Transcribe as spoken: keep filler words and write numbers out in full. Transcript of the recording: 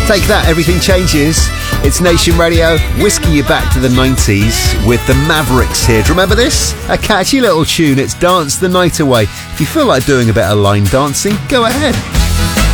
Take that, everything changes. It's Nation Radio, whisking you back to the nineties with the Mavericks here. Do you remember this? A catchy little tune. It's Dance the Night Away. If you feel like doing a bit of line dancing, go ahead.